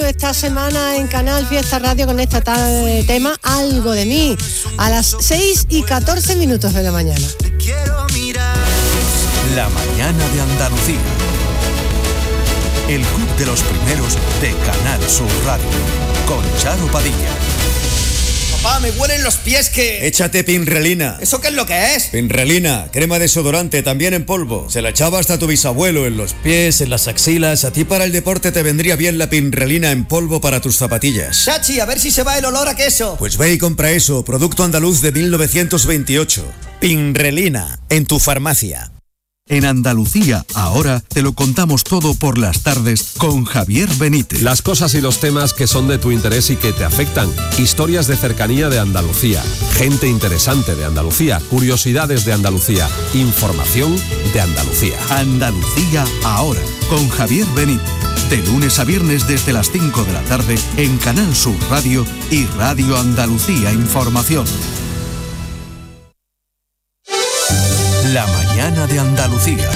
esta semana en Canal Fiesta Radio con este tema, Algo de mí, a las 6:14 de la mañana. La mañana de Andalucía. El club de los primeros de Canal Sur Radio, con Charo Padilla. Papá, me huelen los pies que... Échate Pinrelina. ¿Eso qué es lo que es? Pinrelina, crema desodorante, también en polvo. Se la echaba hasta tu bisabuelo en los pies, en las axilas. A ti para el deporte te vendría bien la Pinrelina en polvo para tus zapatillas. Chachi, a ver si se va el olor a queso. Pues ve y compra eso, producto andaluz de 1928. Pinrelina, en tu farmacia. En Andalucía, ahora te lo contamos todo por las tardes con Javier Benítez. Las cosas y los temas que son de tu interés y que te afectan. Historias de cercanía de Andalucía. Gente interesante de Andalucía. Curiosidades de Andalucía. Información de Andalucía. Andalucía, ahora, con Javier Benítez. De lunes a viernes desde las 5 de la tarde en Canal Sur Radio y Radio Andalucía Información. La mañana de Andalucía.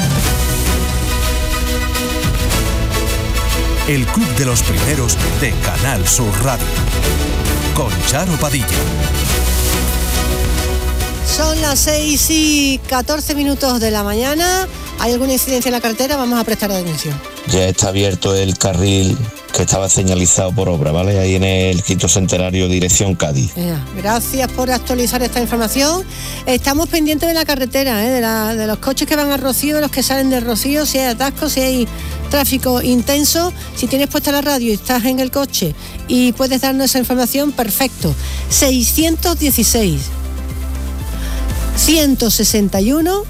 El club de los primeros de Canal Sur Radio. Con Charo Padilla. Son las 6:14 de la mañana. ¿Hay alguna incidencia en la carretera? Vamos a prestar atención. Ya está abierto el carril que estaba señalizado por obra, ¿vale? Ahí en el Quinto Centenario, dirección Cádiz. Gracias por actualizar esta información. Estamos pendientes de la carretera, de los coches que van a Rocío, de los que salen de Rocío, si hay atascos, si hay tráfico intenso. Si tienes puesta la radio y estás en el coche y puedes darnos esa información, perfecto. 616 161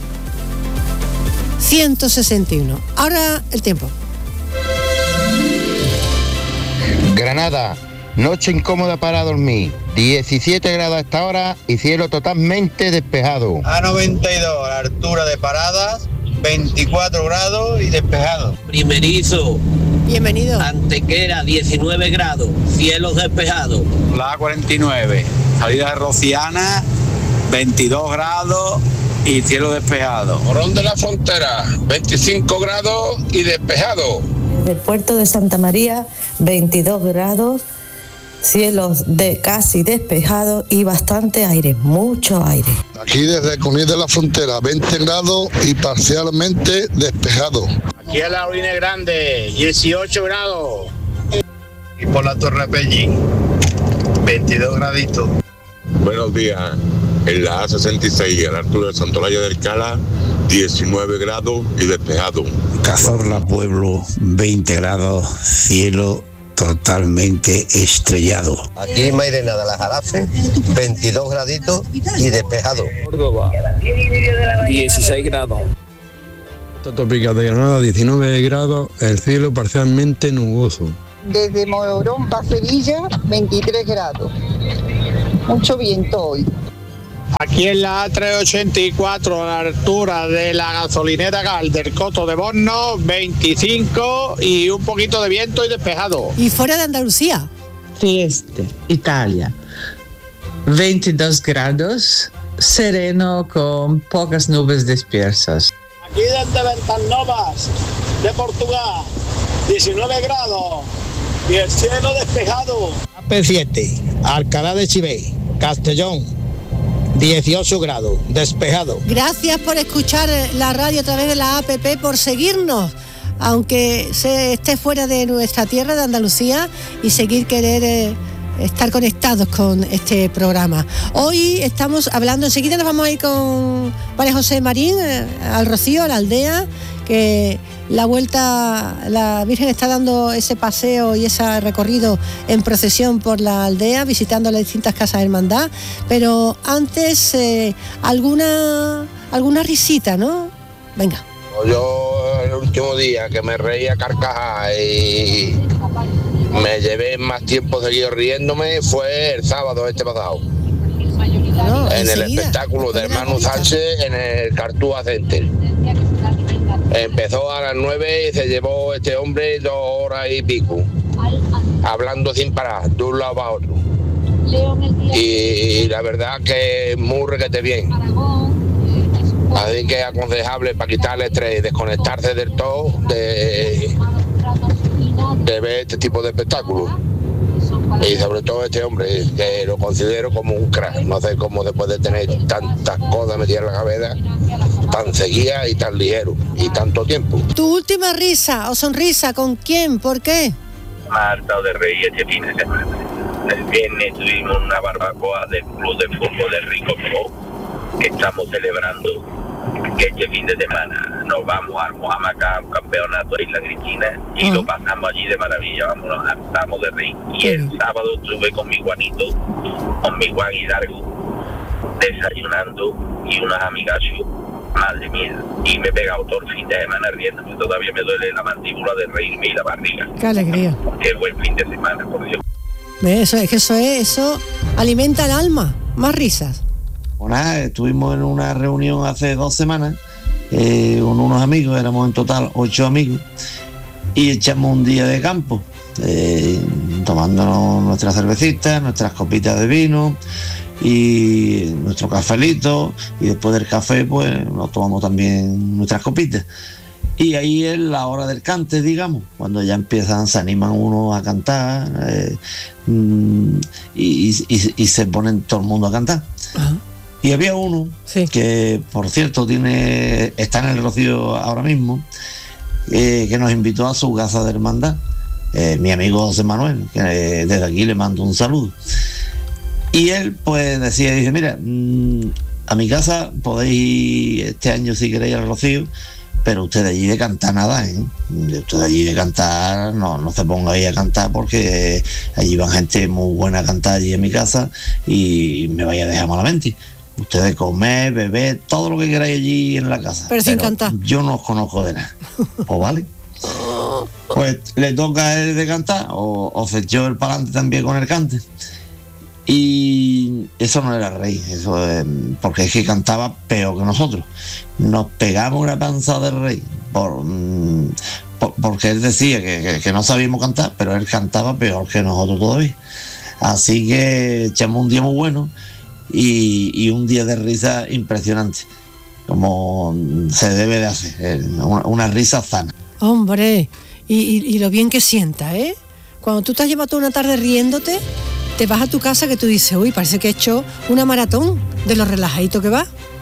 161. Ahora el tiempo. Granada, noche incómoda para dormir, 17 grados a esta hora y cielo totalmente despejado. A92, a la altura de Paradas, 24 grados y despejado. Primerizo. Bienvenido. Antequera, 19 grados, cielos despejados. La A49, salida de Rociana, 22 grados y cielo despejado. Morón de la Frontera, 25 grados y despejado. Del puerto de Santa María, 22 grados, cielos casi despejados y bastante aire, mucho aire. Aquí desde Conil de la Frontera, 20 grados y parcialmente despejado. Aquí en la Orina Grande, 18 grados. Y por la Torre Pellín, 22 graditos. Buenos días. En la A66, a la altura de Santolaya del Cala, 19 grados y despejado. Cazorla Pueblo, 20 grados, cielo totalmente estrellado. Aquí en Mairena de la Jarafe, 22 graditos y despejado. Córdoba, 16 grados. Tópica de Granada, 19 grados, el cielo parcialmente nuboso. Desde Morón para Sevilla, 23 grados. Mucho viento hoy. Aquí en la A384, a la altura de la gasolinera Gal del Coto de Borno, 25 y un poquito de viento y despejado. ¿Y fuera de Andalucía? Trieste, Italia, 22 grados, sereno con pocas nubes dispersas. Aquí desde Ventasnovas, de Portugal, 19 grados y el cielo despejado. AP7, Alcalá de Chivey, Castellón, 18 grados, despejado. Gracias por escuchar la radio a través de la APP, por seguirnos, aunque se esté fuera de nuestra tierra, de Andalucía, y seguir querer estar conectados con este programa. Hoy estamos hablando, enseguida nos vamos a ir con María José Marín, al Rocío, a la aldea, que la vuelta, la Virgen está dando ese paseo y ese recorrido en procesión por la aldea, visitando las distintas casas de hermandad, pero antes alguna risita, ¿no? Venga. Yo el último día que me reía carcajadas y me llevé más tiempo seguido riéndome fue el sábado pasado. En el espectáculo de Hermano Sánchez en el Cartúa Center. Empezó a las 9 y se llevó este hombre 2 horas y pico, hablando sin parar, de un lado para otro. Y la verdad que muy requete bien. Así que es aconsejable para quitarle estrés y desconectarse del todo de de ver este tipo de espectáculos. Y sobre todo este hombre, que lo considero como un crack. No sé cómo después de tener tantas cosas metidas en la cabeza, tan seguida y tan ligero, y tanto tiempo. ¿Tu última risa o sonrisa con quién? ¿Por qué? Marta de Rey este fin de semana. El viernes tuvimos una barbacoa del Club de Fútbol de Rico Pro, que estamos celebrando que este fin de semana nos vamos a Almojámaca, un campeonato de Isla Cristina, y lo pasamos allí de maravilla. Vamos, nos hartamos de reír. Y el sábado estuve con mi Juanito, con mi Juan Hidalgo, desayunando, y unos amigachos, madre mía, y me he pegado todo el fin de semana riéndome. Todavía me duele la mandíbula de reírme y la barriga. ¡Qué alegría! Qué buen fin de semana, por Dios. Eso alimenta el alma. Más risas. Bueno, estuvimos en una reunión hace 2 semanas con unos amigos, éramos en total 8 amigos, y echamos un día de campo, tomándonos nuestras cervecitas, nuestras copitas de vino y nuestro cafelito, y después del café pues nos tomamos también nuestras copitas. Y ahí es la hora del cante, digamos, cuando ya se animan uno a cantar y se ponen todo el mundo a cantar. Ajá. Y había uno que, por cierto, está en el Rocío ahora mismo, que nos invitó a su casa de hermandad, mi amigo José Manuel, que desde aquí le mando un saludo. Y él pues dice, mira, a mi casa podéis ir este año si queréis al Rocío, pero usted de allí de cantar nada, usted de allí de cantar, no se ponga ahí a cantar, porque allí van gente muy buena a cantar allí en mi casa y me vaya a dejar malamente. Ustedes comer, beber, todo lo que queráis allí en la casa. Pero sin cantar. Yo no os conozco de nada. ¿O vale? Pues le toca a él de cantar, o se echó el palante también con el cante. Y eso no era rey, porque es que cantaba peor que nosotros. Nos pegamos una panza de rey, porque él decía que no sabíamos cantar, pero él cantaba peor que nosotros todavía. Así que echamos un día muy bueno, y un día de risa impresionante, como se debe de hacer, una risa sana. Hombre, y lo bien que sienta, ¿eh? Cuando tú te has llevado toda una tarde riéndote, te vas a tu casa que tú dices, uy, parece que he hecho una maratón de lo relajadito que va.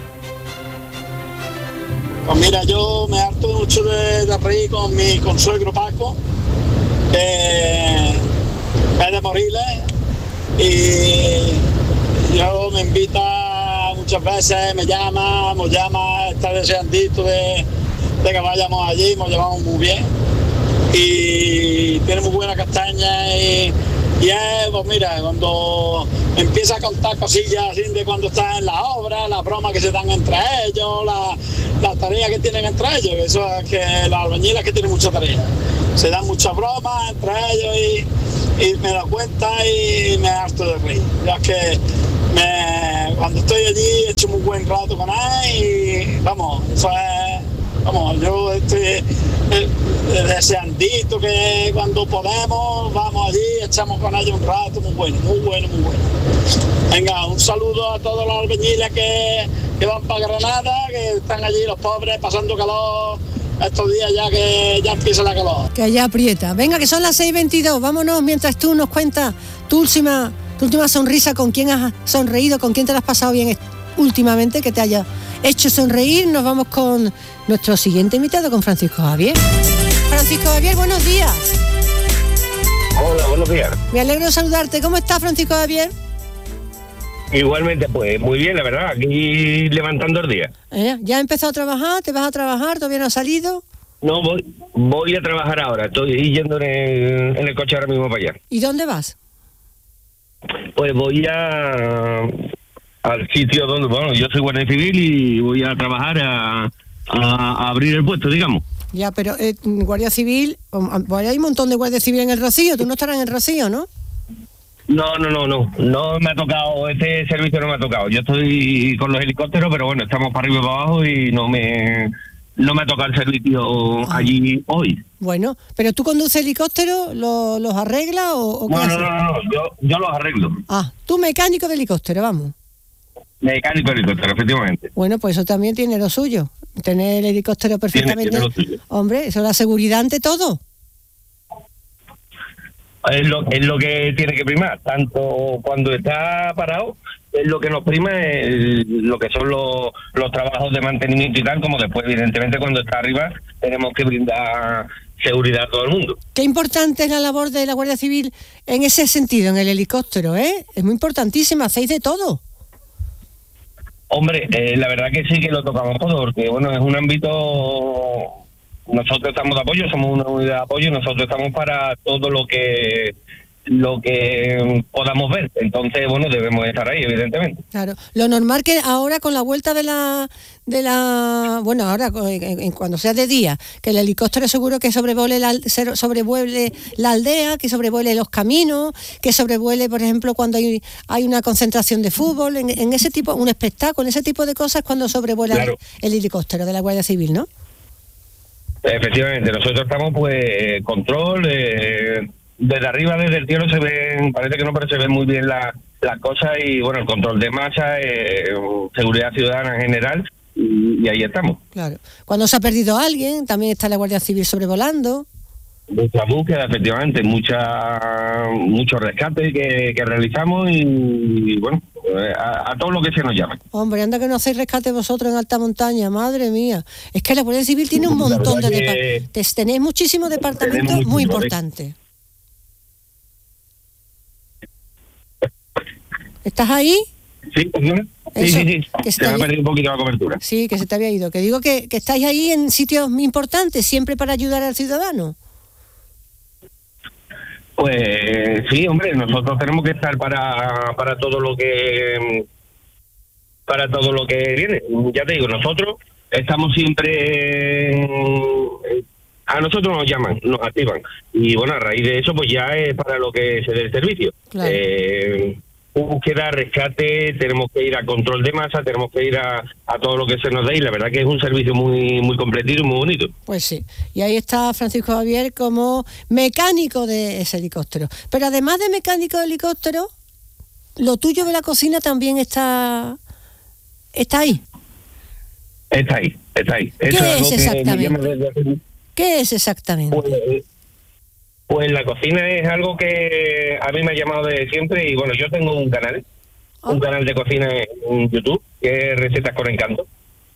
Pues mira, yo me harto mucho de reír con mi consuegro Paco, que es de Moriles, y yo me invita muchas veces, me llama, está deseandito de que vayamos allí, nos llevamos muy bien, y tiene muy buena castaña, y pues mira, cuando empieza a contar cosillas así de cuando están en la obra, las bromas que se dan entre ellos, las tareas que tienen entre ellos, eso es que las albañiles que tienen mucha tarea, se dan muchas bromas entre ellos, y me da cuenta y me harto de reír. Ya es que cuando estoy allí he hecho muy buen rato con él, y vamos, eso es, vamos, yo estoy deseandito que cuando podemos vamos allí, echamos con ellos un rato muy bueno. Venga, un saludo a todos los albañiles que van para Granada, que están allí los pobres pasando calor estos días, ya que ya empieza la calor. Que ya aprieta. Venga, que son las 6:22, vámonos mientras tú nos cuentas tu última sonrisa, con quién has sonreído, con quién te la has pasado bien últimamente, que te haya hecho sonreír. Nos vamos con nuestro siguiente invitado, con Francisco Javier. Francisco Javier, buenos días. Hola, buenos días. Me alegro de saludarte. ¿Cómo estás, Francisco Javier? Igualmente, pues muy bien, la verdad, aquí levantando el día. ¿Ya has empezado a trabajar? ¿Te vas a trabajar? ¿Todavía no has salido? No, voy a trabajar ahora, estoy yendo en el coche ahora mismo para allá. ¿Y dónde vas? Pues voy al sitio donde, bueno, yo soy guardia civil y voy a trabajar a abrir el puesto, digamos. Ya, pero guardia civil, hay un montón de guardia civil en el Rocío, tú no estarás en el Rocío, ¿no? No me ha tocado, este servicio no me ha tocado. Yo estoy con los helicópteros, pero bueno, estamos para arriba y para abajo y no me ha tocado el servicio allí hoy. Bueno, pero tú conduces helicópteros, ¿los arreglas o qué haces? No, yo los arreglo. Tú mecánico de helicóptero, vamos. Mecánico de helicóptero, efectivamente. Bueno, pues eso también tiene lo suyo, tener el helicóptero perfectamente. Tiene lo suyo. Hombre, eso es la seguridad ante todo. Es lo que tiene que primar, tanto cuando está parado, es lo que nos prima, es lo que son los trabajos de mantenimiento y tal, como después, evidentemente, cuando está arriba, tenemos que brindar seguridad a todo el mundo. Qué importante es la labor de la Guardia Civil en ese sentido, en el helicóptero, ¿eh? Es muy importantísima, hacéis de todo. Hombre, la verdad que sí que lo tocamos todo, porque bueno, es un ámbito... Nosotros estamos de apoyo, somos una unidad de apoyo, nosotros estamos para todo lo que podamos ver. Entonces, bueno, debemos estar ahí, evidentemente. Claro. Lo normal que ahora con la vuelta de la bueno, ahora cuando sea de día, que el helicóptero seguro que sobrevuele la aldea, que sobrevuele los caminos, que sobrevuele, por ejemplo, cuando hay una concentración de fútbol, en ese tipo, un espectáculo, en ese tipo de cosas, cuando sobrevuela claro. el helicóptero de la Guardia Civil, ¿no? Efectivamente, nosotros estamos pues control, desde arriba, desde el cielo se ven, parece que no, pero se ven muy bien las cosas y bueno, el control de masa, seguridad ciudadana en general y ahí estamos. Claro, cuando se ha perdido alguien, también está la Guardia Civil sobrevolando. Mucha búsqueda, efectivamente, mucho rescate que realizamos y bueno, a todo lo que se nos llame. Hombre, anda que no hacéis rescate vosotros en alta montaña, madre mía. Es que la Guardia Civil tiene un montón de departamentos. Tenéis muchísimos departamentos muy importantes. ¿Estás ahí? Sí, sí. Se me ha perdido un poquito la cobertura. Sí, que se te había ido. Que digo que estáis ahí en sitios importantes, siempre para ayudar al ciudadano. Pues sí, hombre, nosotros tenemos que estar para todo lo que viene. Ya te digo, nosotros estamos siempre a nosotros nos llaman, nos activan y bueno, a raíz de eso pues ya es para lo que se dé el servicio. Claro. Búsqueda, rescate, tenemos que ir a control de masa, tenemos que ir a todo lo que se nos dé y la verdad que es un servicio muy muy completito y muy bonito. Pues sí, y ahí está Francisco Javier como mecánico de ese helicóptero. Pero además de mecánico de helicóptero, lo tuyo de la cocina también está ahí. Está ahí. ¿Qué es exactamente? ¿Qué es exactamente? Pues la cocina es algo que a mí me ha llamado de siempre y bueno, yo tengo un canal de cocina en YouTube que es Recetas con Encanto.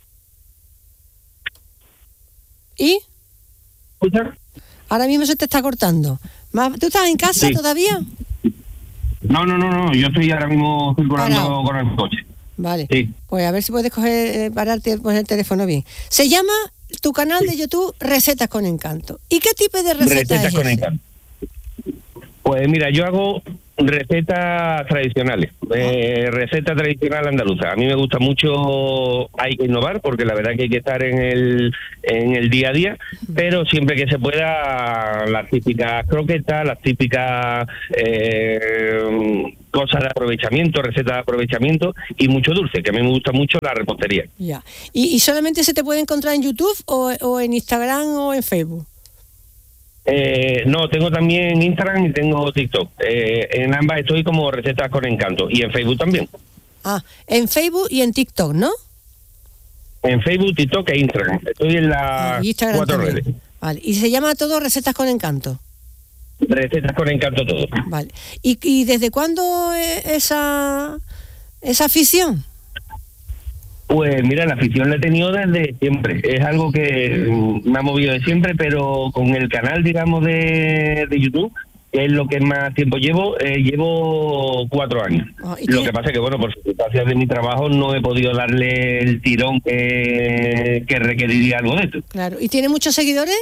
¿Y? ¿Escucha? Ahora mismo se te está cortando. ¿Tú estás en casa todavía? No, yo estoy ahora mismo circulando con el coche. Vale, sí. Pues a ver si puedes pararte y poner el teléfono bien. Se llama tu canal de YouTube Recetas con Encanto. ¿Y qué tipo de recetas es con Encanto? Pues mira, yo hago recetas tradicionales, receta tradicional andaluza. A mí me gusta mucho, hay que innovar porque la verdad que hay que estar en el día a día, pero siempre que se pueda, las típicas croquetas, las típicas cosas de aprovechamiento, recetas de aprovechamiento y mucho dulce, que a mí me gusta mucho la repostería. Ya. ¿Y solamente se te puede encontrar en YouTube o en Instagram o en Facebook? No, tengo también Instagram y tengo TikTok. En ambas estoy como Recetas con Encanto y en Facebook también. Ah, en Facebook y en TikTok, ¿no? En Facebook, TikTok e Instagram. Estoy en las 4 redes. Vale, y se llama todo Recetas con Encanto. Recetas con Encanto todo. Vale. ¿Y desde cuándo esa afición? Pues mira, la afición la he tenido desde siempre. Es algo que me ha movido de siempre, pero con el canal, digamos, de YouTube, que es lo que más tiempo llevo 4 años. Lo que pasa es que, bueno, por circunstancias de mi trabajo no he podido darle el tirón que requeriría algo de esto. Claro. ¿Y tiene muchos seguidores?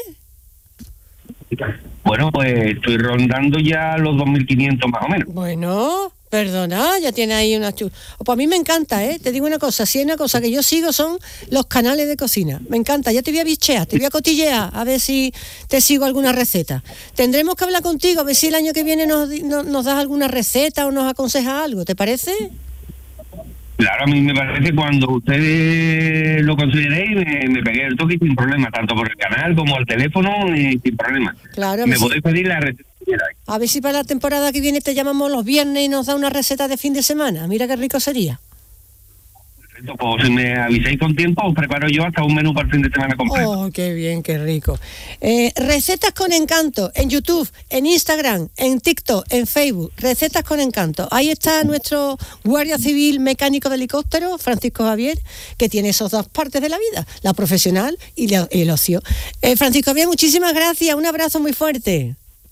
Bueno, pues estoy rondando ya los 2.500 más o menos. Bueno, perdona, ya tiene ahí una pues a mí me encanta, te digo una cosa, si hay una cosa que yo sigo son los canales de cocina, me encanta, ya te voy a bichear, te voy a cotillear, a ver si te sigo alguna receta. Tendremos que hablar contigo, a ver si el año que viene nos das alguna receta o nos aconsejas algo, ¿te parece? Claro, a mí me parece cuando ustedes lo consideréis, me pegué el toque sin problema, tanto por el canal como al teléfono, sin problema. Claro, me podéis pedir la receta. A ver si para la temporada que viene te llamamos los viernes y nos da una receta de fin de semana. Mira qué rico sería. Pues si me avisáis con tiempo, os preparo yo hasta un menú para el fin de semana completo. Oh, qué bien, qué rico. Recetas con encanto en YouTube, en Instagram, en TikTok, en Facebook. Recetas con encanto. Ahí está nuestro guardia civil mecánico de helicóptero, Francisco Javier, que tiene esas dos partes de la vida, la profesional y el ocio. Francisco Javier, muchísimas gracias. Un abrazo muy fuerte.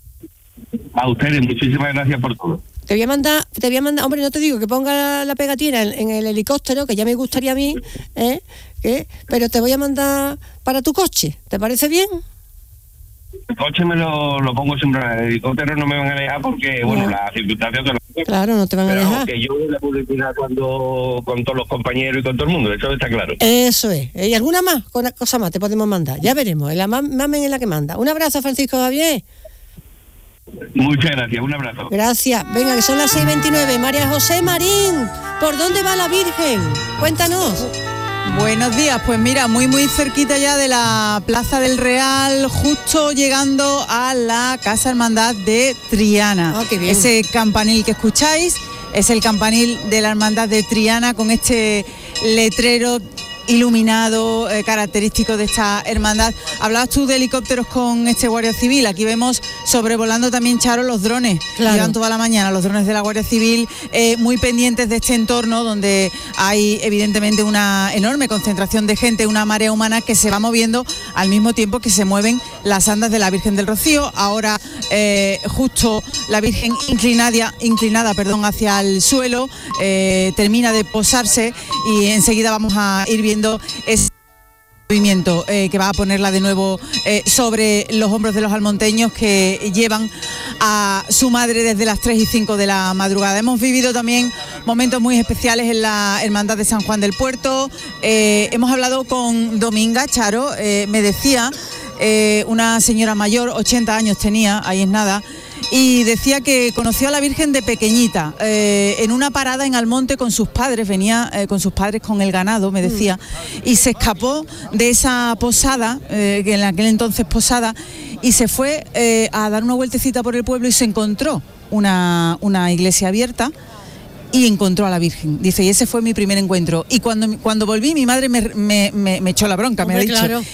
A ustedes, muchísimas gracias por todo. Te voy a mandar, hombre, no te digo que ponga la pegatina en el helicóptero, que ya me gustaría a mí, pero te voy a mandar para tu coche. ¿Te parece bien? El coche me lo pongo siempre, el helicóptero no me van a dejar porque, bueno, las circunstancias son las... Claro, no te van a dejar. Que yo voy a publicidad con todos los compañeros y con todo el mundo, eso está claro. Eso es. ¿Y alguna más? Cosa más te podemos mandar. Ya veremos. La mamen es la que manda. Un abrazo, Francisco Javier. Muchas gracias, un abrazo. Gracias. Venga, que son las 6:29. María José Marín, ¿por dónde va la Virgen? Cuéntanos. Buenos días, pues mira, muy cerquita ya de la Plaza del Real, justo llegando a la Casa Hermandad de Triana. Oh, qué bien. Ese campanil que escucháis es el campanil de la Hermandad de Triana con este letrero iluminado, característico de esta hermandad. Hablabas tú de helicópteros con este Guardia Civil, aquí vemos sobrevolando también, Charo, los drones. Claro. Llevan toda la mañana los drones de la Guardia Civil muy pendientes de este entorno donde hay evidentemente una enorme concentración de gente, una marea humana que se va moviendo al mismo tiempo que se mueven las andas de la Virgen del Rocío. Ahora justo la Virgen inclinada hacia el suelo, termina de posarse y enseguida vamos a ir viendo ese movimiento que va a ponerla de nuevo sobre los hombros de los almonteños que llevan a su madre desde las 3 y 5 de la madrugada. Hemos vivido también momentos muy especiales en la Hermandad de San Juan del Puerto. Hemos hablado con Dominga, Charo, me decía, una señora mayor, 80 años tenía, ahí es nada, y decía que conoció a la Virgen de pequeñita, en una parada en Almonte con sus padres, venía con sus padres con el ganado, me decía, y se escapó de esa posada, que en aquel entonces posada, y se fue a dar una vueltecita por el pueblo y se encontró una iglesia abierta y encontró a la Virgen. Dice, y ese fue mi primer encuentro. Y cuando volví, mi madre me echó la bronca, hombre, me ha dicho. Claro.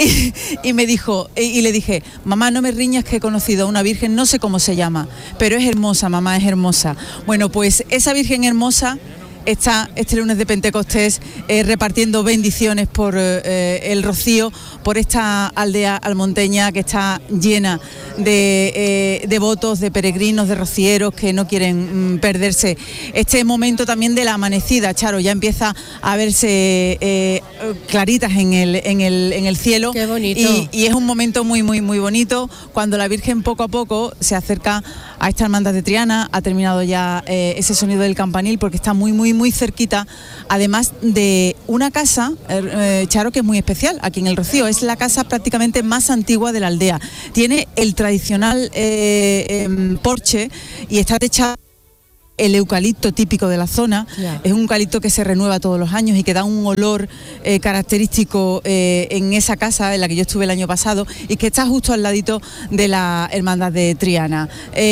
Y me dijo, y le dije, mamá, no me riñas que he conocido a una Virgen, no sé cómo se llama, pero es hermosa, mamá, es hermosa. Bueno, pues esa Virgen hermosa está este lunes de Pentecostés repartiendo bendiciones por el Rocío, por esta aldea almonteña que está llena de devotos, de peregrinos, de rocieros que no quieren perderse este momento también de la amanecida. Charo, ya empieza a verse claritas en el cielo. Qué bonito. Y es un momento muy bonito cuando la Virgen poco a poco se acerca a esta hermandad de Triana. Ha terminado ya ese sonido del campanil porque está muy cerquita, además de una casa, Charo, que es muy especial aquí en el Rocío. Es la casa prácticamente más antigua de la aldea. Tiene el tradicional porche y está techado el eucalipto típico de la zona. Yeah. Es un eucalipto que se renueva todos los años y que da un olor característico en esa casa en la que yo estuve el año pasado y que está justo al ladito de la Hermandad de Triana.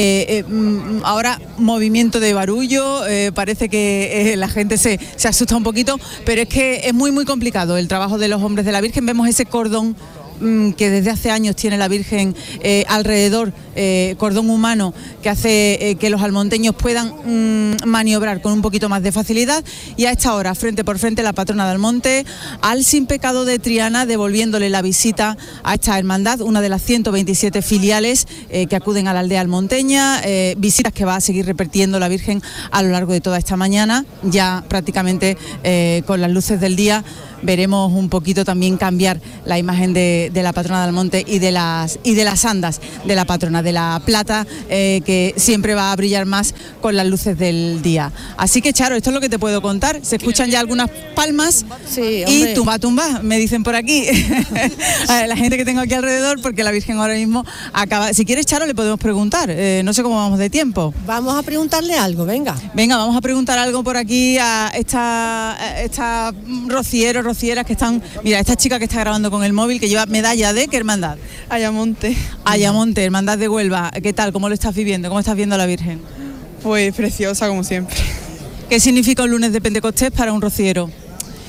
Ahora movimiento de barullo, parece que la gente se asusta un poquito, pero es que es muy complicado el trabajo de los hombres de la Virgen. Vemos ese cordón que desde hace años tiene la Virgen alrededor, cordón humano que hace que los almonteños puedan maniobrar con un poquito más de facilidad. Y a esta hora, frente por frente, la patrona de Almonte, al Sin Pecado de Triana, devolviéndole la visita a esta hermandad, una de las 127 filiales que acuden a la aldea almonteña, visitas que va a seguir repitiendo la Virgen a lo largo de toda esta mañana, ya prácticamente con las luces del día. Veremos un poquito también cambiar la imagen de la patrona de Almonte y de las andas de la patrona de la plata, que siempre va a brillar más con las luces del día. Así que, Charo, esto es lo que te puedo contar. Se escuchan ya algunas palmas, sí, y tumba, me dicen por aquí. La gente que tengo aquí alrededor, porque la Virgen ahora mismo acaba. Si quieres, Charo, le podemos preguntar. No sé cómo vamos de tiempo. Vamos a preguntarle algo, venga. Venga, vamos a preguntar algo por aquí a esta rocieras que están. Mira, esta chica que está grabando con el móvil, que lleva medalla de ¿qué hermandad? Ayamonte. Ayamonte, hermandad de Huelva. ¿Qué tal? ¿Cómo lo estás viviendo? ¿Cómo estás viendo a la Virgen? Pues preciosa, como siempre. ¿Qué significa un lunes de Pentecostés para un rociero?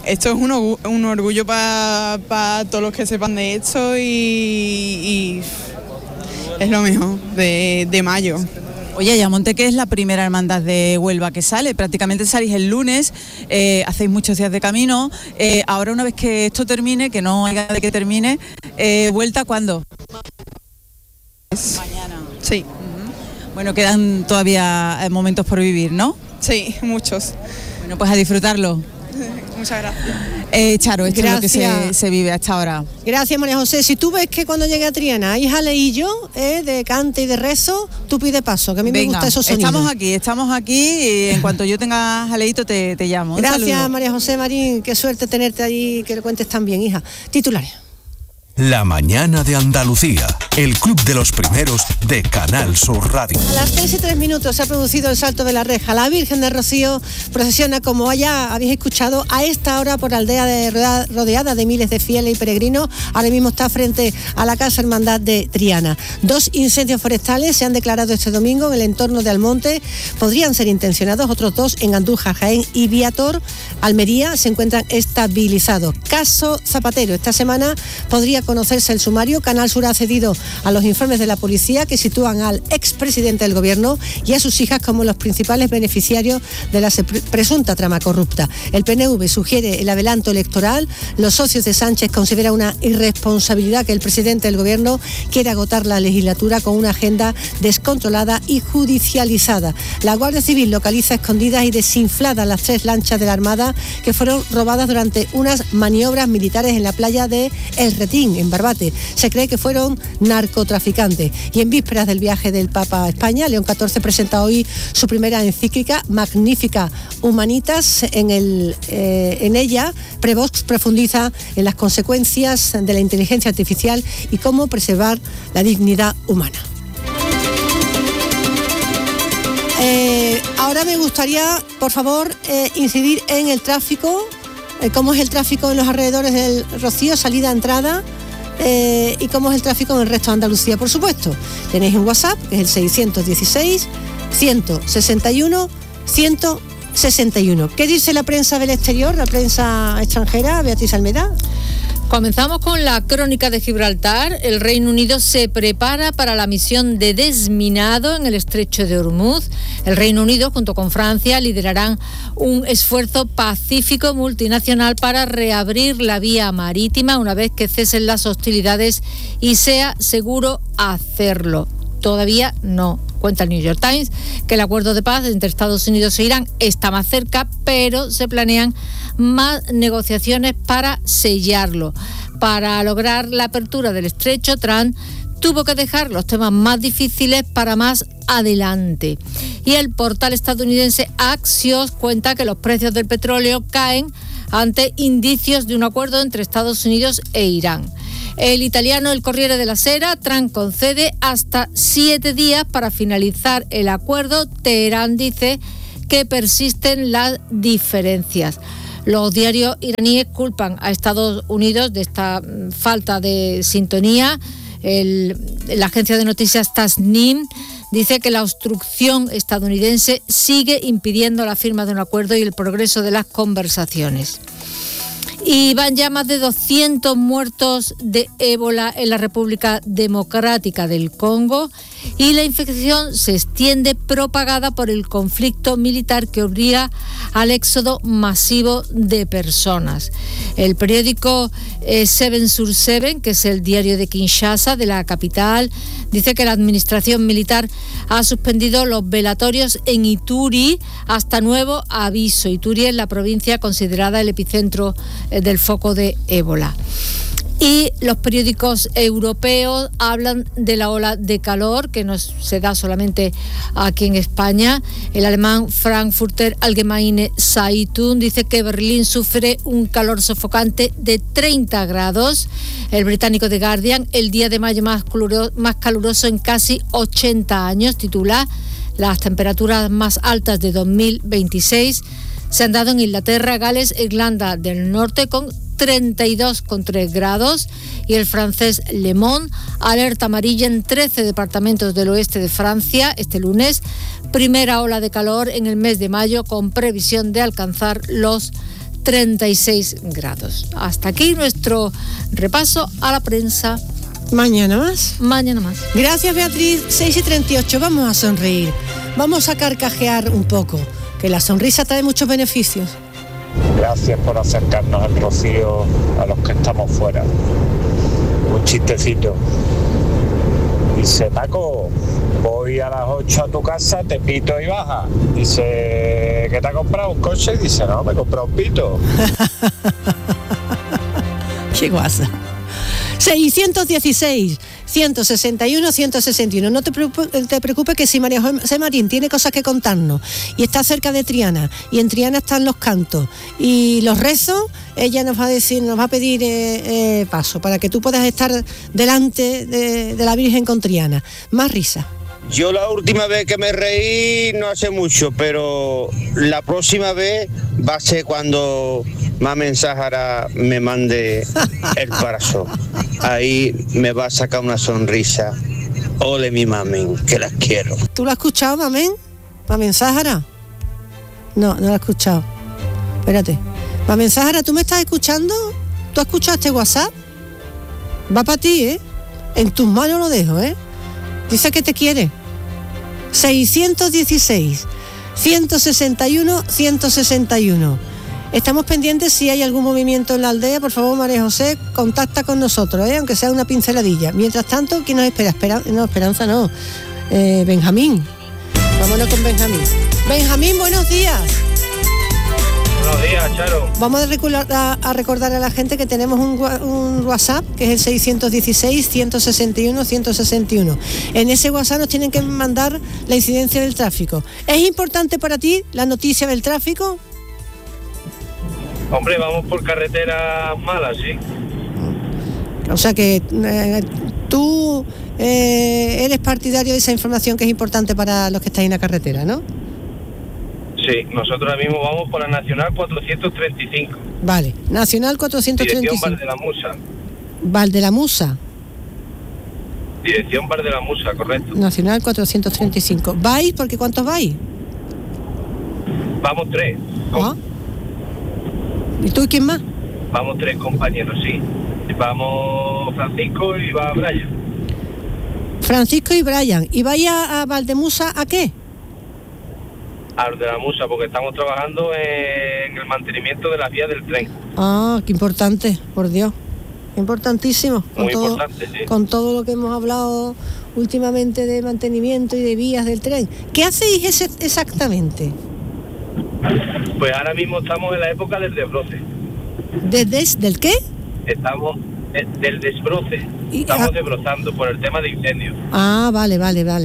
Esto es un orgullo para todos los que sepan de esto y es lo mejor de mayo. Oye, Ayamonte, que es la primera hermandad de Huelva que sale, prácticamente salís el lunes, hacéis muchos días de camino, ahora una vez que esto termine, que no haya de que termine, ¿vuelta cuándo? Mañana. Sí. Bueno, quedan todavía momentos por vivir, ¿no? Sí, muchos. Bueno, pues a disfrutarlo. Muchas gracias. Charo, esto Gracias. Es lo que se vive hasta ahora. Gracias, María José. Si tú ves que cuando llegue a Triana hay jaleillo de cante y de rezo, tú pide paso, que a mí me gusta esos sonidos. Estamos aquí y en cuanto yo tenga jaleito te llamo. Gracias, María José Marín, qué suerte tenerte allí, que lo cuentes tan bien, hija. Titulares. La mañana de Andalucía, el club de los primeros de Canal Sur Radio. A las 6:03 se ha producido el salto de la reja. La Virgen de Rocío procesiona, como ya habéis escuchado, a esta hora por aldea rodeada de miles de fieles y peregrinos. Ahora mismo está frente a la Casa Hermandad de Triana. 2 incendios forestales se han declarado este domingo en el entorno de Almonte. Podrían ser intencionados. Otros 2 en Andújar, Jaén y Viator, Almería, se encuentran estabilizados. Caso Zapatero. Esta semana podría conocerse el sumario. Canal Sur ha accedido a los informes de la policía que sitúan al expresidente del gobierno y a sus hijas como los principales beneficiarios de la presunta trama corrupta. El PNV sugiere el adelanto electoral. Los socios de Sánchez consideran una irresponsabilidad que el presidente del gobierno quiera agotar la legislatura con una agenda descontrolada y judicializada. La Guardia Civil localiza escondidas y desinfladas las 3 lanchas de la Armada que fueron robadas durante unas maniobras militares en la playa de El Retín, en Barbate. Se cree que fueron narcotraficantes. Y en vísperas del viaje del Papa a España, León XIV presenta hoy su primera encíclica, Magnificat Humanitas. En ella, Prevost profundiza en las consecuencias de la inteligencia artificial y cómo preservar la dignidad humana. Ahora me gustaría, por favor, incidir en el tráfico, cómo es el tráfico en los alrededores del Rocío, salida, entrada, y cómo es el tráfico en el resto de Andalucía, por supuesto. Tenéis un WhatsApp, que es el 616 161 161. ¿Qué dice la prensa del exterior, la prensa extranjera, Beatriz Almeda? Comenzamos con la crónica de Gibraltar. El Reino Unido se prepara para la misión de desminado en el estrecho de Hormuz. El Reino Unido, junto con Francia, liderarán un esfuerzo pacífico multinacional para reabrir la vía marítima una vez que cesen las hostilidades y sea seguro hacerlo. Todavía no. Cuenta el New York Times que el acuerdo de paz entre Estados Unidos e Irán está más cerca, pero se planean más negociaciones para sellarlo. Para lograr la apertura del estrecho, Trump tuvo que dejar los temas más difíciles para más adelante. Y el portal estadounidense Axios cuenta que los precios del petróleo caen ante indicios de un acuerdo entre Estados Unidos e Irán. El italiano El Corriere della Sera, Trump concede hasta 7 días para finalizar el acuerdo. Teherán dice que persisten las diferencias. Los diarios iraníes culpan a Estados Unidos de esta falta de sintonía. La agencia de noticias Tasnim dice que la obstrucción estadounidense sigue impidiendo la firma de un acuerdo y el progreso de las conversaciones. Y van ya más de 200 muertos de ébola en la República Democrática del Congo y la infección se extiende propagada por el conflicto militar que obliga al éxodo masivo de personas. El periódico 7/7, que es el diario de Kinshasa, de la capital, dice que la administración militar ha suspendido los velatorios en Ituri hasta nuevo aviso. Ituri es la provincia considerada el epicentro del foco de ébola. Y los periódicos europeos hablan de la ola de calor que no se da solamente aquí en España. El alemán Frankfurter Allgemeine Zeitung dice que Berlín sufre un calor sofocante de 30 grados. El británico The Guardian, el día de mayo más caluroso en casi 80 años, titula: las temperaturas más altas de 2026 se han dado en Inglaterra, Gales e Irlanda del Norte con 32,3 grados, y el francés Le Monde alerta amarilla en 13 departamentos del oeste de Francia este lunes. Primera ola de calor en el mes de mayo con previsión de alcanzar los 36 grados. Hasta aquí nuestro repaso a la prensa. Mañana más. Mañana más. Gracias, Beatriz. 6:38, vamos a sonreír. Vamos a carcajear un poco, que la sonrisa trae muchos beneficios. Gracias por acercarnos al rocío a los que estamos fuera. Un chistecito. Dice, Paco, voy a las 8 a tu casa, te pito y baja. Dice, ¿qué te has comprado? ¿Un coche? Y dice, no, me he comprado un pito. Qué guasa. 616, 161, 161. No te preocupes que si María José Marín tiene cosas que contarnos y está cerca de Triana, y en Triana están los cantos y los rezos, ella nos va a decir, nos va a pedir paso para que tú puedas estar delante de la Virgen con Triana. Más risa. Yo la última vez que me reí no hace mucho, pero la próxima vez va a ser cuando Mamen Sahara me mande el corazón. Ahí me va a sacar una sonrisa. Ole mi Mamen, que las quiero. ¿Tú lo has escuchado, Mamen? ¿Mamen Sahara? No lo he escuchado. Espérate. Mamen Sahara, ¿tú me estás escuchando? ¿Tú has escuchado este WhatsApp? Va para ti, ¿eh? En tus manos lo dejo, ¿eh? Dice que te quiere. 616, 161, 161. Estamos pendientes si hay algún movimiento en la aldea. Por favor, María José, contacta con nosotros, aunque sea una pinceladilla. Mientras tanto, ¿quién nos espera? Esperanza no. Benjamín. Vámonos con Benjamín. Benjamín, buenos días. Buenos días, Charo. Vamos a recordar a la gente que tenemos un WhatsApp, que es el 616 161 161. En ese WhatsApp nos tienen que mandar la incidencia del tráfico. ¿Es importante para ti la noticia del tráfico? Hombre, vamos por carreteras malas, sí. O sea que tú eres partidario de esa información que es importante para los que estáis en la carretera, ¿no? Sí, nosotros ahora mismo vamos por la Nacional 435. Vale, Nacional 435. Dirección Bar de la Musa. Val de la Musa. Dirección Bar de la Musa, correcto. Nacional 435. ¿Vais? Porque ¿cuántos vais? Vamos 3. ¿Ah? ¿Y tú y quién más? Vamos 3 compañeros, sí. Vamos Francisco y va Brian. Francisco y Brian. ¿Y vais a Valdemusa a qué? A de la Musa, porque estamos trabajando en el mantenimiento de las vías del tren. Ah, qué importante, por Dios. Importantísimo. Muy importante, sí. Con todo lo que hemos hablado últimamente de mantenimiento y de vías del tren. ¿Qué hacéis exactamente? Pues ahora mismo estamos en la época del desbroce. ¿Del qué? Estamos del desbroce. Estamos desbrozando por el tema de incendios. Ah, vale.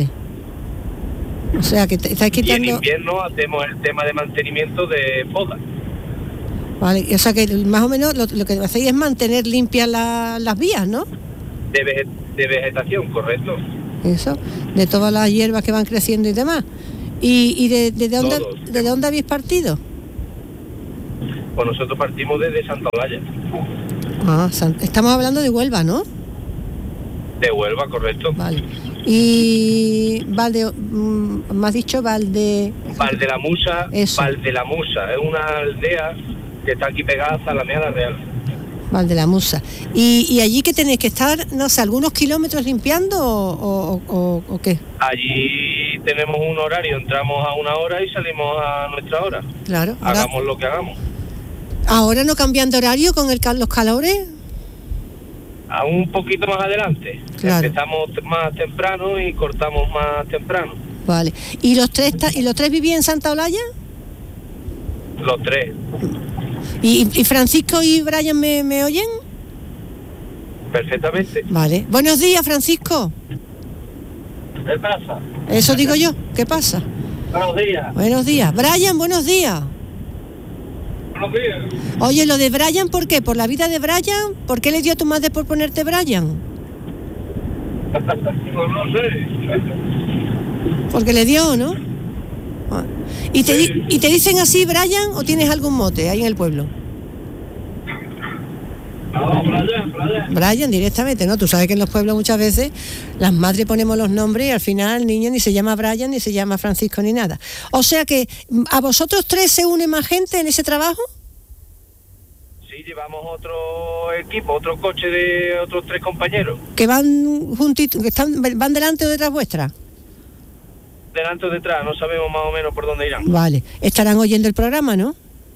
O sea que estáis quitando... Y en invierno hacemos el tema de mantenimiento de podas. Vale, o sea que más o menos lo que hacéis es mantener limpias las vías, ¿no? De vegetación, correcto. Eso, de todas las hierbas que van creciendo y demás. ¿Y de dónde habéis partido? Pues nosotros partimos desde Santa Olalla. Ah, estamos hablando de Huelva, ¿no? De Huelva, correcto. Vale. Y me has dicho Valde la Musa. Eso. Valde la Musa es una aldea que está aquí pegada a Zalamea Real. Valde la Musa. ¿Y allí que tenéis que estar, no sé, algunos kilómetros limpiando o qué? Allí tenemos un horario, entramos a una hora y salimos a nuestra hora. Claro. Hagamos lo que hagamos. ¿Ahora no cambian de horario con los calores? A un poquito más adelante. Claro. Empezamos más temprano y cortamos más temprano. Vale. ¿Y los tres vivían en Santa Olalla? Los 3. ¿Y Francisco y Brian me oyen? Perfectamente. Vale. Buenos días, Francisco. ¿Qué pasa? Eso digo yo. ¿Qué pasa? Buenos días. Buenos días. Brian, buenos días. Buenos días. Oye, lo de Brian, ¿por qué? ¿Por la vida de Brian? ¿Por qué le dio a tu madre por ponerte Brian? Pues no sé. Porque le dio, ¿no? ¿Y te dicen así, Brian, o tienes algún mote ahí en el pueblo? No, Brian directamente, ¿no? Tú sabes que en los pueblos muchas veces las madres ponemos los nombres y al final el niño ni se llama Brian, ni se llama Francisco, ni nada. O sea que, ¿a vosotros 3 se une más gente en ese trabajo? llevamos otro equipo, otro coche de otros 3 compañeros. Que van juntitos, van delante o detrás vuestra. Delante o detrás, no sabemos más o menos por dónde irán. Vale, estarán oyendo el programa, ¿no?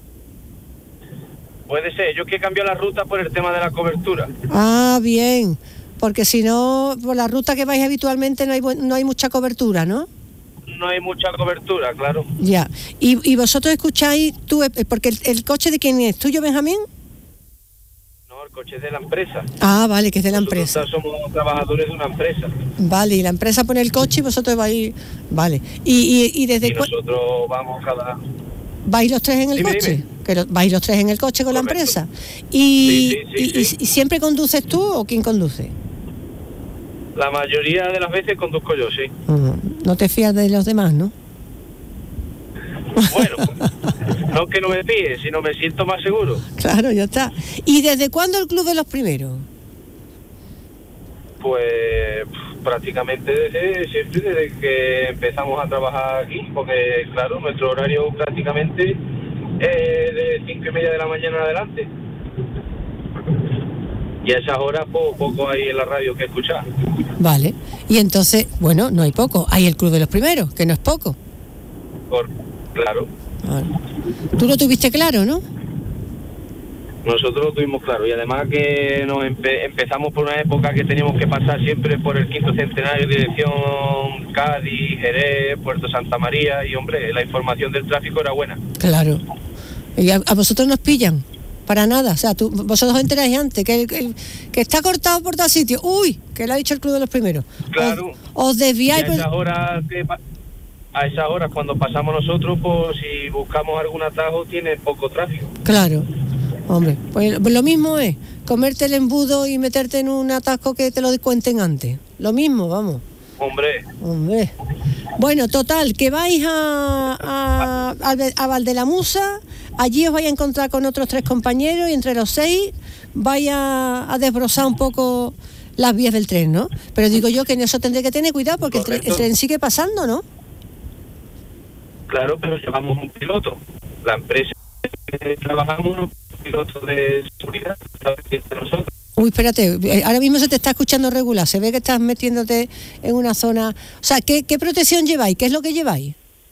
Puede ser, yo que cambio la ruta por el tema de la cobertura. Ah, bien, porque si no, por la ruta que vais habitualmente no hay mucha cobertura, ¿no? No hay mucha cobertura, claro. Ya, y vosotros escucháis, porque el coche de quién es, ¿tuyo, Benjamín? No, el coche es de la empresa. Ah, vale, que es de la empresa. Nosotros somos trabajadores de una empresa. Vale, y la empresa pone el coche y vosotros vais... Vale, y desde... Y nosotros vamos cada... ¿Vais los 3 en el coche? Dime. Que vais los 3 en el coche con Correcto. la empresa. ¿Y Sí. siempre conduces tú o quién conduce? La mayoría de las veces conduzco yo, sí. No te fías de los demás, ¿no? Bueno, no que no me fíe, sino me siento más seguro. Claro, ya está. ¿Y desde cuándo el Club de los Primeros? Pues prácticamente desde que empezamos a trabajar aquí, porque claro, nuestro horario prácticamente es de 5:30 de la mañana en adelante. Y a esas horas poco hay en la radio que escuchar. Vale. Y entonces, bueno, no hay poco. Hay el Club de los Primeros, que no es poco. Claro. Vale. Tú lo tuviste claro, ¿no? Nosotros lo tuvimos claro. Y además que nos empezamos por una época que teníamos que pasar siempre por el 5º centenario, dirección Cádiz, Jerez, Puerto Santa María. Y hombre, la información del tráfico era buena. Claro. ¿Y a vosotros nos pillan? Para nada, o sea, vosotros os enteráis antes que está cortado por tal sitio. Uy, que lo ha dicho el Club de los Primeros. Claro. Os desviáis. Y a esas horas cuando pasamos nosotros, pues si buscamos algún atajo tiene poco tráfico. Claro, hombre, pues lo mismo es comerte el embudo y meterte en un atasco que te lo cuenten antes. Lo mismo, vamos. Hombre. Bueno, total, que vais a Valdelamusa, allí os vais a encontrar con otros 3 compañeros y entre los 6 vais a desbrozar un poco las vías del tren, ¿no? Pero digo yo que en eso tendré que tener cuidado porque el tren sigue pasando, ¿no? Claro, pero llevamos un piloto. La empresa que trabajamos, un piloto de seguridad, está nosotros. Uy, espérate, ahora mismo se te está escuchando regular, se ve que estás metiéndote en una zona... O sea, ¿qué protección lleváis? ¿Qué es lo que lleváis?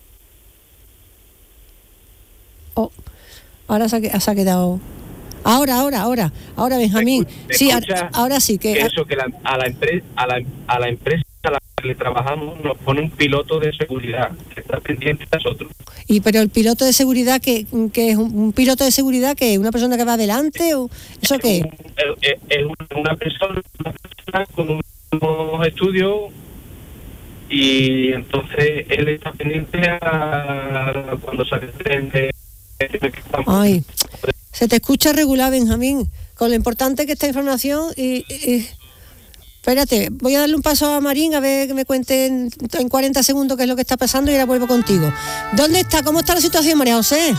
Oh, ahora se ha quedado... Ahora, Benjamín. Sí, ahora sí que... Eso, que a la empresa a la que le trabajamos nos pone un piloto de seguridad, que está pendiente de nosotros. Pero el piloto de seguridad, que es un piloto de seguridad, que es una persona que va adelante, o ¿eso qué? Es una persona con unos estudios y entonces él está pendiente a cuando sale el tren de... Ay, se te escucha regular, Benjamín, con lo importante que esta información y espérate, voy a darle un paso a Marín a ver que me cuente en 40 segundos qué es lo que está pasando y ahora vuelvo contigo. ¿Dónde está? ¿Cómo está la situación, María José?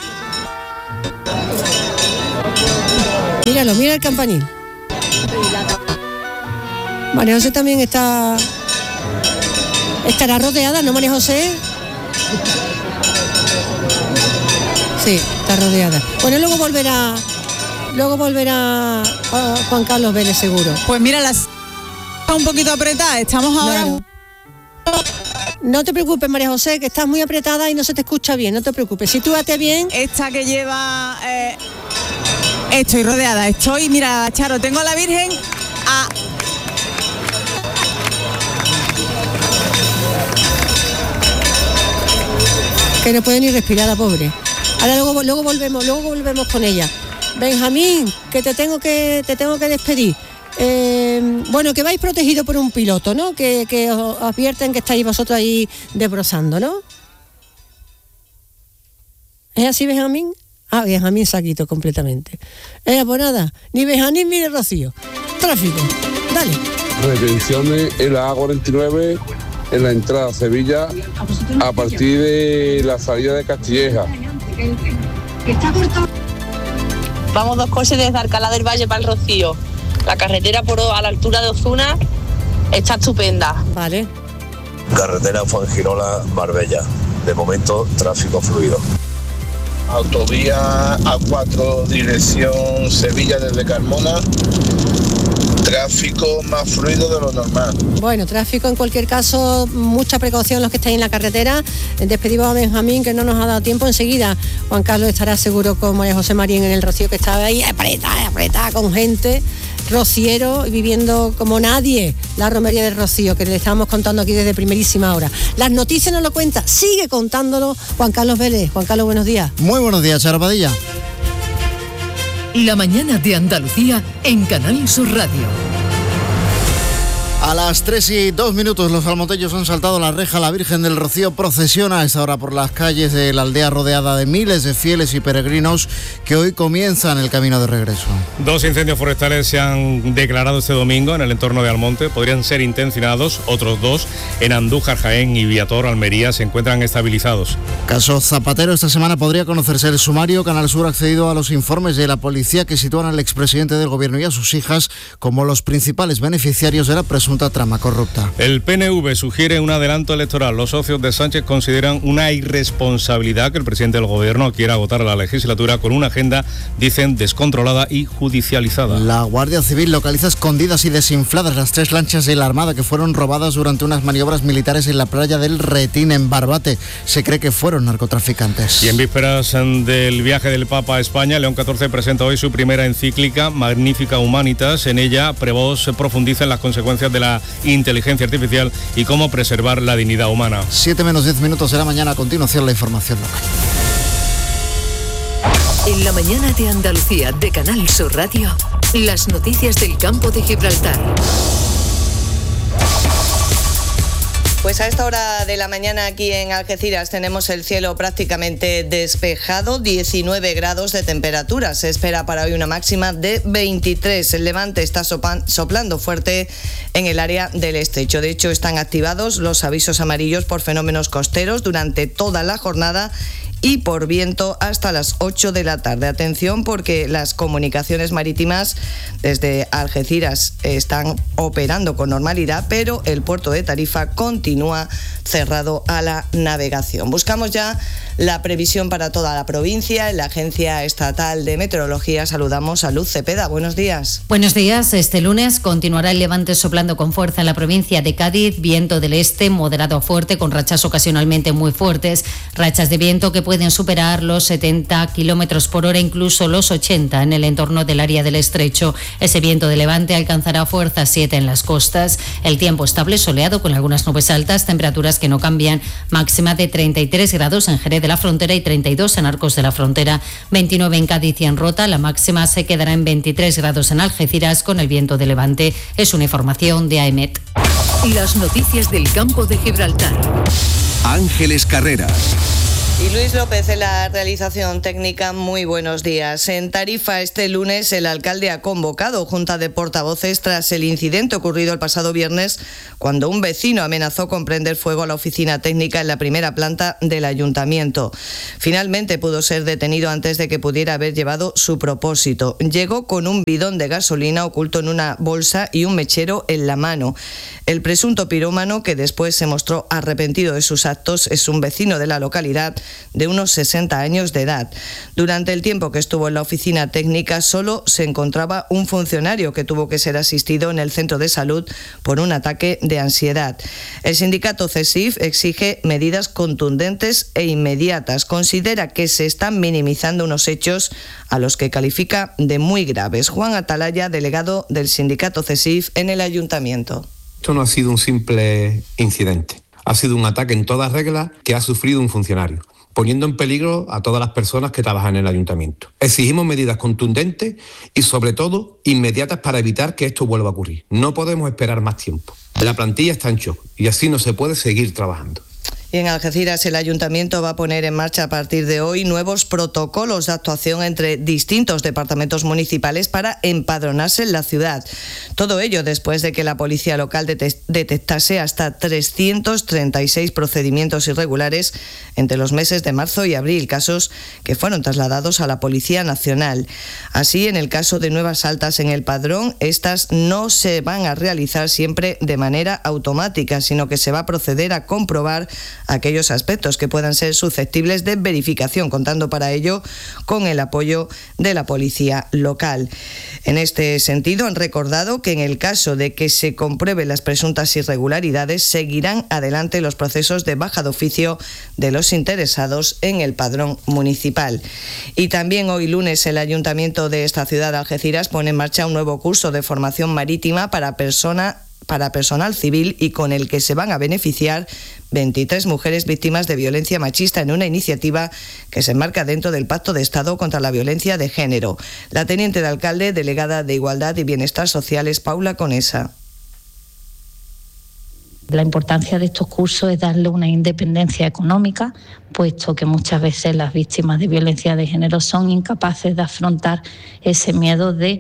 Míralo, mira el campanil. María José también estará rodeada, ¿no, María José? Sí, está rodeada. Bueno, luego volverá Juan Carlos Vélez, seguro. Pues mira, un poquito apretada, estamos ahora... Claro. No te preocupes, María José, que estás muy apretada y no se te escucha bien, no te preocupes. Sitúate bien. Esta que lleva... estoy rodeada, mira, Charo, tengo a la Virgen que no puede ni respirar, la pobre. Ahora luego volvemos con ella. Benjamín, que te tengo que despedir. Bueno, que vais protegido por un piloto, ¿no? Que os advierten que estáis vosotros ahí desbrozando, ¿no? ¿Es así, Benjamín? Benjamín se ha quitado completamente. Pues nada, ni Benjamín ni Rocío. Tráfico, dale. Retenciones en la A49, en la entrada a Sevilla, a partir de la salida de Castilleja. Vamos 2 coches desde Alcalá del Valle para el Rocío. La carretera a la altura de Ozuna está estupenda. Vale. Carretera Fuengirola, Marbella. De momento, tráfico fluido. autovía A4 dirección Sevilla desde Carmona, tráfico más fluido de lo normal. Bueno, tráfico en cualquier caso, mucha precaución los que estáis en la carretera. Despedimos a Benjamín, que no nos ha dado tiempo. Enseguida Juan Carlos estará seguro con María José Marín en el Rocío, que estaba ahí apretada con gente, rociero, viviendo como nadie la romería del Rocío, que le estábamos contando aquí desde primerísima hora. Las noticias nos lo cuenta, sigue contándolo Juan Carlos Vélez. Juan Carlos, buenos días. Muy buenos días, Charo Padilla. La mañana de Andalucía en Canal Sur Radio. A las 3:02 los almonteños han saltado la reja. La Virgen del Rocío procesiona a esta hora por las calles de la aldea, rodeada de miles de fieles y peregrinos que hoy comienzan el camino de regreso. 2 incendios forestales se han declarado este domingo en el entorno de Almonte. Podrían ser intencionados. Otros 2 en Andújar, Jaén y Viator, Almería, se encuentran estabilizados. Caso Zapatero, esta semana podría conocerse el sumario. Canal Sur ha accedido a los informes de la policía que sitúan al expresidente del gobierno y a sus hijas como los principales beneficiarios de la presunta trama corrupta. El PNV sugiere un adelanto electoral. Los socios de Sánchez consideran una irresponsabilidad que el presidente del gobierno quiera agotar la legislatura con una agenda, dicen, descontrolada y judicializada. La Guardia Civil localiza escondidas y desinfladas las 3 lanchas de la Armada que fueron robadas durante unas maniobras militares en la playa del Retín, en Barbate. Se cree que fueron narcotraficantes. Y en vísperas del viaje del Papa a España, León XIV presenta hoy su primera encíclica, Magnificat Humanitas. En ella, Prevost profundiza en las consecuencias de la inteligencia artificial y cómo preservar la dignidad humana. 7:10 de la mañana. A continuación, la información local. En la mañana de Andalucía de Canal Sur Radio, las noticias del campo de Gibraltar. Pues a esta hora de la mañana aquí en Algeciras tenemos el cielo prácticamente despejado, 19 grados de temperatura. Se espera para hoy una máxima de 23. El levante está soplando fuerte en el área del estrecho. De hecho, están activados los avisos amarillos por fenómenos costeros durante toda la jornada y por viento hasta las 8 de la tarde. Atención, porque las comunicaciones marítimas desde Algeciras están operando con normalidad, pero el puerto de Tarifa continúa cerrado a la navegación. Buscamos ya la previsión para toda la provincia. En la Agencia Estatal de Meteorología saludamos a Luz Cepeda. Buenos días. Buenos días. Este lunes continuará el levante soplando con fuerza en la provincia de Cádiz, viento del este moderado a fuerte con rachas ocasionalmente muy fuertes, rachas de viento que pueden superar los 70 kilómetros por hora, incluso los 80 en el entorno del área del estrecho. Ese viento de levante alcanzará fuerza 7 en las costas. El tiempo estable soleado con algunas nubes altas, temperaturas que no cambian, máxima de 33 grados en Jerez de la Frontera y 32 en Arcos de la Frontera, 29 en Cádiz y en Rota. La máxima se quedará en 23 grados en Algeciras con el viento de levante. Es una información de AEMET. Las noticias del campo de Gibraltar. Ángeles Carreras. Y Luis López en la realización técnica. Muy buenos días. En Tarifa este lunes el alcalde ha convocado junta de portavoces tras el incidente ocurrido el pasado viernes cuando un vecino amenazó con prender fuego a la oficina técnica en la primera planta del ayuntamiento. Finalmente pudo ser detenido antes de que pudiera haber llevado su propósito. Llegó con un bidón de gasolina oculto en una bolsa y un mechero en la mano. El presunto pirómano, que después se mostró arrepentido de sus actos, es un vecino de la localidad de unos 60 años de edad. Durante el tiempo que estuvo en la oficina técnica solo se encontraba un funcionario que tuvo que ser asistido en el centro de salud por un ataque de ansiedad. El sindicato CESIF exige medidas contundentes e inmediatas. Considera que se están minimizando unos hechos a los que califica de muy graves. Juan Atalaya, delegado del sindicato CESIF en el ayuntamiento. Esto no ha sido un simple incidente. Ha sido un ataque en toda regla que ha sufrido un funcionario, poniendo en peligro a todas las personas que trabajan en el ayuntamiento. Exigimos medidas contundentes y, sobre todo, inmediatas para evitar que esto vuelva a ocurrir. No podemos esperar más tiempo. La plantilla está en shock y así no se puede seguir trabajando. Y en Algeciras el ayuntamiento va a poner en marcha a partir de hoy nuevos protocolos de actuación entre distintos departamentos municipales para empadronarse en la ciudad. Todo ello después de que la policía local detectase hasta 336 procedimientos irregulares entre los meses de marzo y abril, casos que fueron trasladados a la Policía Nacional. Así, en el caso de nuevas altas en el padrón, estas no se van a realizar siempre de manera automática, sino que se va a proceder a comprobar aquellos aspectos que puedan ser susceptibles de verificación, contando para ello con el apoyo de la policía local. En este sentido, han recordado que en el caso de que se comprueben las presuntas irregularidades, seguirán adelante los procesos de baja de oficio de los interesados en el padrón municipal. Y también hoy lunes el Ayuntamiento de esta ciudad de Algeciras pone en marcha un nuevo curso de formación marítima para personal civil y con el que se van a beneficiar 23 mujeres víctimas de violencia machista en una iniciativa que se enmarca dentro del Pacto de Estado contra la Violencia de Género. La teniente de alcalde, delegada de Igualdad y Bienestar Social, es Paula Conesa. La importancia de estos cursos es darle una independencia económica, puesto que muchas veces las víctimas de violencia de género son incapaces de afrontar ese miedo de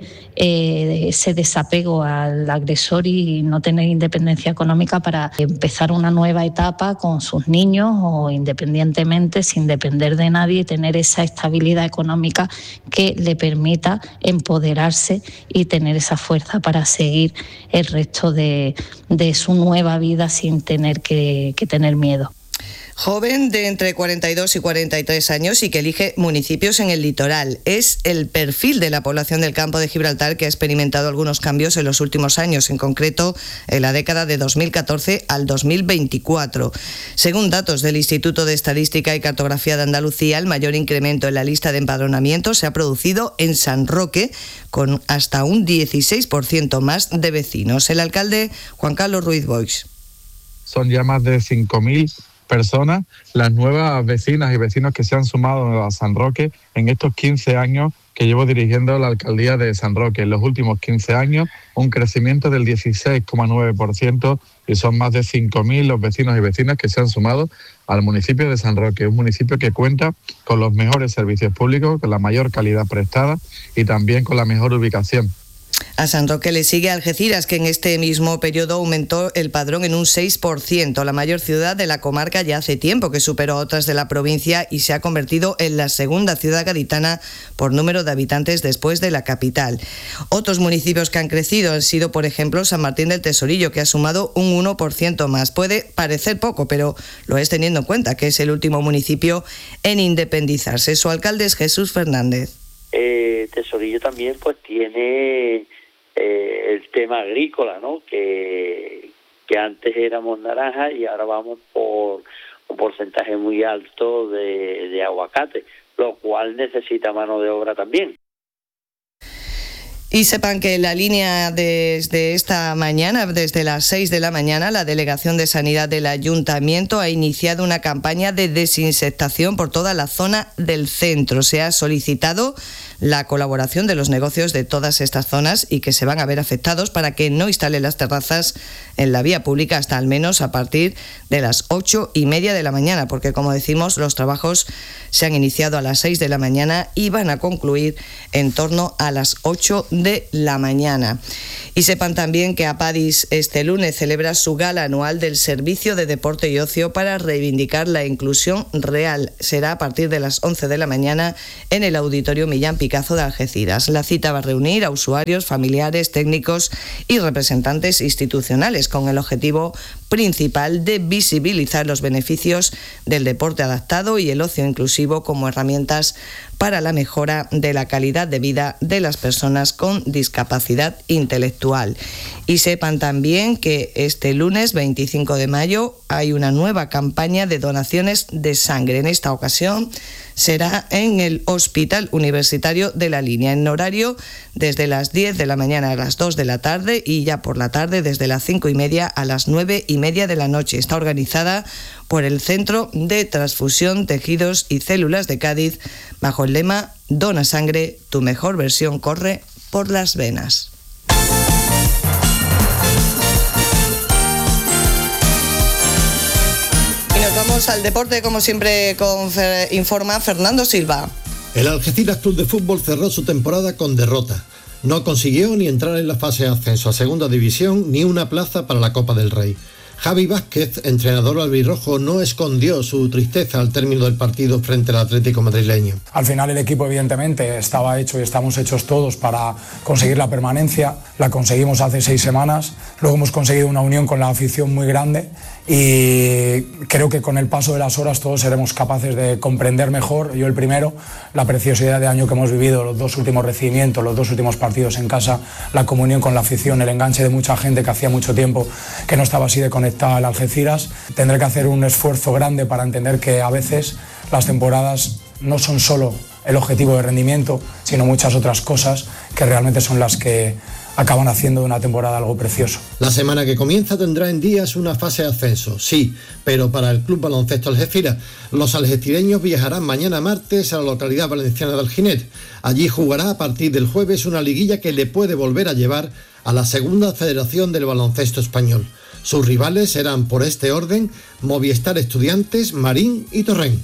ese desapego al agresor y no tener independencia económica para empezar una nueva etapa con sus niños o independientemente, sin depender de nadie, y tener esa estabilidad económica que le permita empoderarse y tener esa fuerza para seguir el resto de su nueva vida sin tener que tener miedo. Joven de entre 42 y 43 años y que elige municipios en el litoral. Es el perfil de la población del campo de Gibraltar que ha experimentado algunos cambios en los últimos años, en concreto en la década de 2014 al 2024. Según datos del Instituto de Estadística y Cartografía de Andalucía, el mayor incremento en la lista de empadronamiento se ha producido en San Roque, con hasta un 16% más de vecinos. El alcalde Juan Carlos Ruiz Boix. Son ya más de 5.000 personas, las nuevas vecinas y vecinos que se han sumado a San Roque en estos 15 años que llevo dirigiendo la alcaldía de San Roque. En los últimos 15 años, un crecimiento del 16,9% y son más de 5.000 los vecinos y vecinas que se han sumado al municipio de San Roque, un municipio que cuenta con los mejores servicios públicos, con la mayor calidad prestada y también con la mejor ubicación. A San Roque le sigue Algeciras, que en este mismo periodo aumentó el padrón en un 6%. La mayor ciudad de la comarca ya hace tiempo que superó a otras de la provincia y se ha convertido en la segunda ciudad gaditana por número de habitantes después de la capital. Otros municipios que han crecido han sido, por ejemplo, San Martín del Tesorillo, que ha sumado un 1% más. Puede parecer poco, pero lo es teniendo en cuenta que es el último municipio en independizarse. Su alcalde es Jesús Fernández. Tesorillo también pues tiene el tema agrícola, ¿no? Que antes éramos naranja y ahora vamos por un porcentaje muy alto de aguacate, lo cual necesita mano de obra también. Y sepan que en la línea desde esta mañana, desde las 6 de la mañana, la Delegación de Sanidad del Ayuntamiento ha iniciado una campaña de desinsectación por toda la zona del centro. Se ha solicitado la colaboración de los negocios de todas estas zonas y que se van a ver afectados para que no instalen las terrazas en la vía pública hasta al menos a partir de las 8:30 de la mañana, porque como decimos, los trabajos se han iniciado a las 6 de la mañana y van a concluir en torno a las 8 de la mañana. Y sepan también que Apadis este lunes celebra su gala anual del Servicio de Deporte y Ocio para reivindicar la inclusión real. Será a partir de las 11 de la mañana en el Auditorio Millán Picazo de Algeciras. La cita va a reunir a usuarios, familiares, técnicos y representantes institucionales con el objetivo principal de visibilizar los beneficios del deporte adaptado y el ocio inclusivo como herramientas para la mejora de la calidad de vida de las personas con discapacidad intelectual. Y sepan también que este lunes 25 de mayo hay una nueva campaña de donaciones de sangre. En esta ocasión será en el Hospital Universitario de La Línea, en horario desde las 10 de la mañana a las 2 de la tarde y ya por la tarde desde las 5:30 a las 9:30 de la noche. Está organizada por el Centro de Transfusión, Tejidos y Células de Cádiz bajo el lema Dona sangre, tu mejor versión corre por las venas. Vamos al deporte, como siempre informa Fernando Silva. El Algeciras Club de Fútbol cerró su temporada con derrota. No consiguió ni entrar en la fase de ascenso a Segunda División ni una plaza para la Copa del Rey. Javi Vázquez, entrenador albirrojo, no escondió su tristeza al término del partido frente al Atlético madrileño. Al final el equipo evidentemente estaba hecho y estamos hechos todos para conseguir la permanencia. La conseguimos hace 6 semanas, luego hemos conseguido una unión con la afición muy grande y creo que con el paso de las horas todos seremos capaces de comprender mejor, yo el primero, la preciosidad de año que hemos vivido, los 2 últimos recibimientos, los 2 últimos partidos en casa, la comunión con la afición, el enganche de mucha gente que hacía mucho tiempo que no estaba así de conectada al Algeciras. Tendré que hacer un esfuerzo grande para entender que a veces las temporadas no son solo el objetivo de rendimiento, sino muchas otras cosas que realmente son las que acaban haciendo de una temporada algo precioso. La semana que comienza tendrá en días una fase de ascenso, sí, pero para el Club Baloncesto Algeciras. Los algecireños viajarán mañana martes a la localidad valenciana de Alginet. Allí jugará a partir del jueves una liguilla que le puede volver a llevar a la segunda federación del baloncesto español. Sus rivales serán, por este orden, Movistar Estudiantes, Marín y Torrent.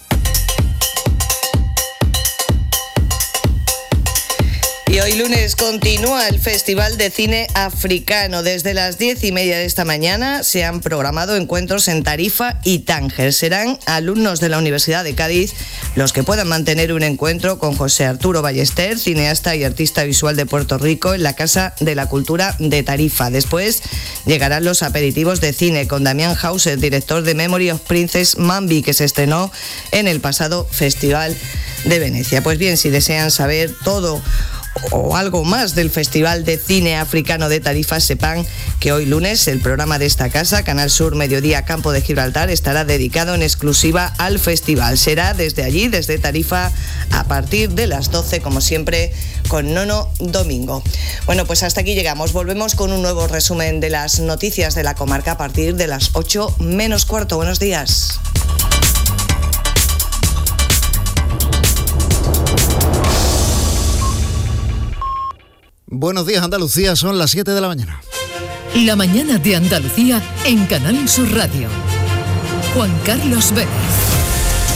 Y hoy lunes continúa el Festival de Cine Africano. Desde las 10:30 de esta mañana se han programado encuentros en Tarifa y Tánger. Serán alumnos de la Universidad de Cádiz los que puedan mantener un encuentro con José Arturo Ballester, cineasta y artista visual de Puerto Rico, en la Casa de la Cultura de Tarifa. Después llegarán los aperitivos de cine con Damián Hauser, director de Memory of Princess Mambi, que se estrenó en el pasado Festival de Venecia. Pues bien, si desean saber todo o algo más del Festival de Cine Africano de Tarifa, sepan que hoy lunes el programa de esta casa, Canal Sur Mediodía Campo de Gibraltar, estará dedicado en exclusiva al festival. Será desde allí, desde Tarifa, a partir de las 12, como siempre, con Nono Domingo. Bueno, pues hasta aquí llegamos. Volvemos con un nuevo resumen de las noticias de la comarca a partir de las 8 menos cuarto. Buenos días. Buenos días, Andalucía, son las 7 de la mañana. La mañana de Andalucía en Canal Sur Radio. Juan Carlos Vélez.